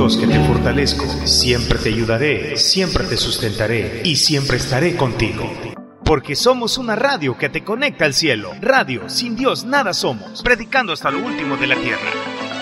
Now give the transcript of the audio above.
Dios que te fortalezco, siempre te ayudaré, siempre te sustentaré y siempre estaré contigo. Porque somos una radio que te conecta al cielo. Radio, sin Dios nada somos, predicando hasta lo último de la tierra.